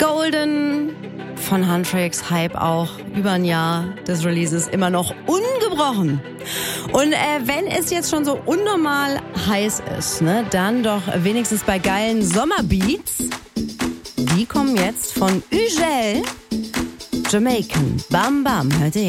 Golden von Huntrix, Hype auch über ein Jahr des Releases immer noch ungebrochen. Und wenn es jetzt schon so unnormal heiß ist, ne, dann doch wenigstens bei geilen Sommerbeats. Die kommen jetzt von Ugel, Jamaican, Bam Bam, hört ihr?